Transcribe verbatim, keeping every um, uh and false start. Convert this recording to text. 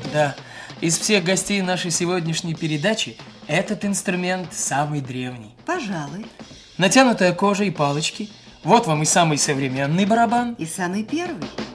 Да, из всех гостей нашей сегодняшней передачи этот инструмент самый древний. Пожалуй. Натянутая кожа и палочки. Вот вам и самый современный барабан. И самый первый.